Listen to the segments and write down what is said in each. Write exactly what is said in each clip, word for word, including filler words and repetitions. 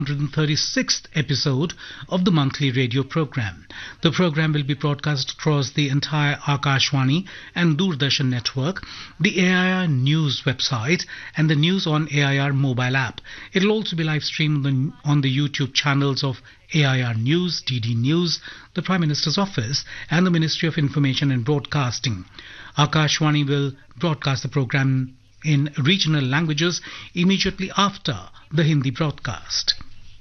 one hundred thirty-sixth episode of the monthly radio program. The program will be broadcast across the entire Akashvani and Doordarshan network, the A I R News website and the News on A I R mobile app. It will also be live streamed on the, on the YouTube channels of A I R News, D D News, the Prime Minister's Office and the Ministry of Information and Broadcasting. Akashvani will broadcast the program in regional languages immediately after the Hindi broadcast.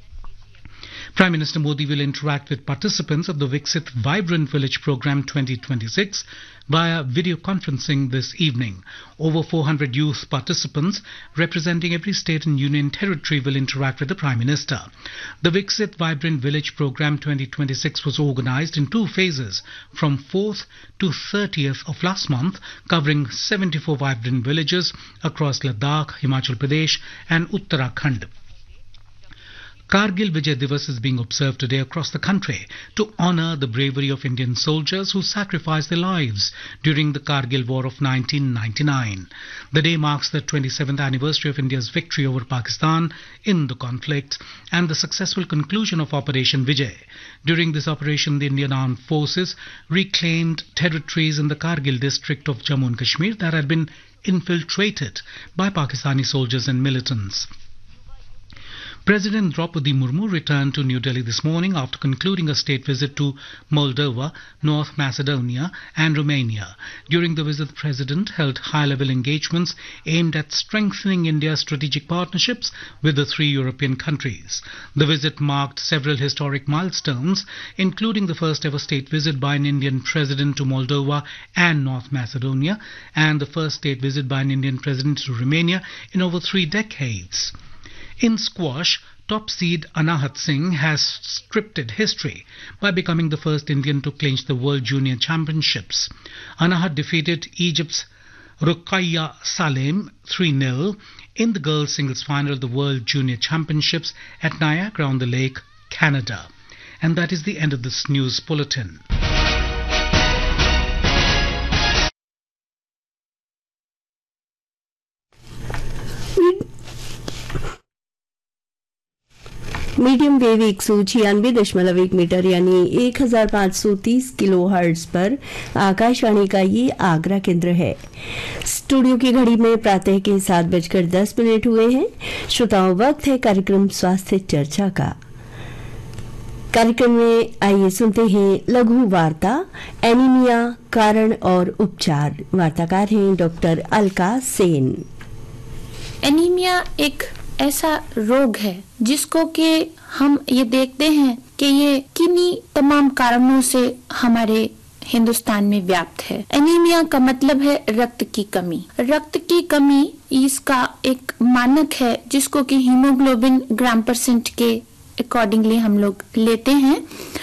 Prime Minister Modi will interact with participants of the Viksit Vibrant Village Programme twenty twenty-six via video conferencing this evening. Over four hundred youth participants representing every state and union territory will interact with the Prime Minister. The Viksit Vibrant Village Programme twenty twenty-six was organised in two phases from fourth to thirtieth of last month, covering seventy-four vibrant villages across Ladakh, Himachal Pradesh and Uttarakhand. Kargil Vijay Divas is being observed today across the country to honour the bravery of Indian soldiers who sacrificed their lives during the Kargil War of nineteen ninety-nine. The day marks the twenty-seventh anniversary of India's victory over Pakistan in the conflict and the successful conclusion of Operation Vijay. During this operation, the Indian Armed Forces reclaimed territories in the Kargil district of Jammu and Kashmir that had been infiltrated by Pakistani soldiers and militants. President Draupadi Murmu returned to New Delhi this morning after concluding a state visit to Moldova, North Macedonia and Romania. During the visit, the President held high-level engagements aimed at strengthening India's strategic partnerships with the three European countries. The visit marked several historic milestones, including the first-ever state visit by an Indian president to Moldova and North Macedonia, and the first state visit by an Indian president to Romania in over three decades. In squash, top seed Anahat Singh has scripted history by becoming the first Indian to clinch the World Junior Championships. Anahat defeated Egypt's Ruqayya Salem three nil in the girls' singles final of the World Junior Championships at Niagara-on-the-Lake, Canada. And that is the end of this news bulletin. Medium wave एक सौ छियानवे दशमलव एक metre यानी एक हजार पाँच सौ तीस किलो हर्ट्ज पर आकाशवाणी का ये आगरा केंद्र है। स्टूडियो की घड़ी में प्रातः के सात बजकर दस मिनट हुए हैं। श्रोताओं, वक्त है कार्यक्रम स्वास्थ्य चर्चा का। कार्यक्रम में आइए सुनते हैं लघु वार्ता एनीमिया, कारण और उपचार। वार्ताकार हैं डॉक्टर अलका सेन। एनीमिया एक ऐसा रोग है जिसको कि हम ये देखते हैं कि ये किन्हीं तमाम कारणों से हमारे हिंदुस्तान में व्याप्त है। एनीमिया का मतलब है रक्त की कमी। रक्त की कमी इसका एक मानक है जिसको कि हीमोग्लोबिन ग्राम परसेंट के अकॉर्डिंगली हम लोग लेते हैं,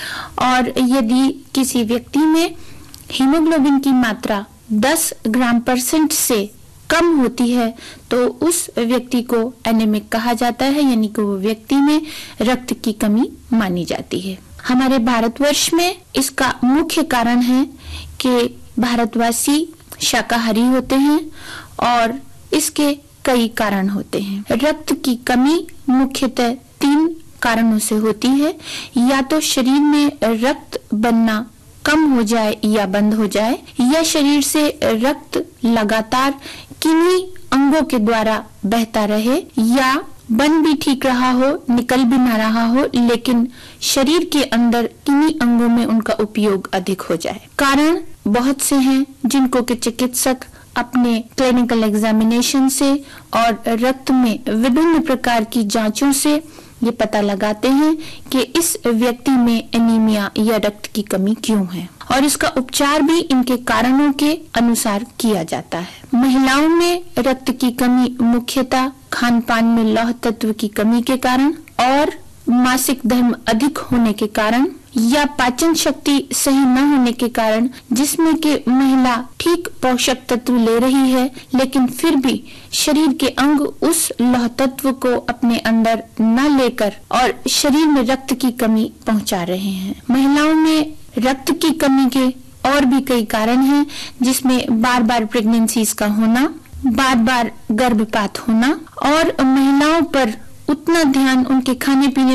और यदि किसी व्यक्ति में हीमोग्लोबिन की मात्रा दस ग्राम परसेंट से कम होती है तो उस व्यक्ति को एनीमिक कहा जाता है, यानी कि वो व्यक्ति में रक्त की कमी मानी जाती है। हमारे भारतवर्ष में इसका मुख्य कारण है कि भारतवासी शाकाहारी होते हैं और इसके कई कारण होते हैं। रक्त की कमी मुख्यतः तीन कारणों से होती है। या तो शरीर में रक्त बनना कम हो जाए या बंद हो जाए, या शरीर से रक्त लगातार किन्हीं अंगों के द्वारा बहता रहे, या बन भी ठीक रहा हो, निकल भी ना रहा हो, लेकिन शरीर के अंदर किन्हीं अंगों में उनका उपयोग अधिक हो जाए। कारण बहुत से हैं जिनको कि चिकित्सक अपने क्लिनिकल एग्जामिनेशन से और रक्त में विभिन्न प्रकार की जांचों से ये पता लगाते हैं कि इस व्यक्ति में एनीमिया या रक्त की कमी क्यों है, और इसका उपचार भी इनके कारणों के अनुसार किया जाता है। महिलाओं में रक्त की कमी मुख्यतः खान पान में लौह तत्व की कमी के कारण, और मासिक धर्म अधिक होने के कारण, या पाचन शक्ति सही न होने के कारण, जिसमें कि महिला ठीक पोषक तत्व ले रही है लेकिन फिर भी शरीर के अंग उस लौह तत्व को अपने अंदर न लेकर और शरीर में रक्त की कमी पहुंचा रहे हैं। महिलाओं में रक्त की कमी के और भी कई कारण हैं, जिसमें बार बार प्रेगनेंसीज का होना, बार बार गर्भपात होना, और महिलाओं पर उतना ध्यान उनके खाने पीने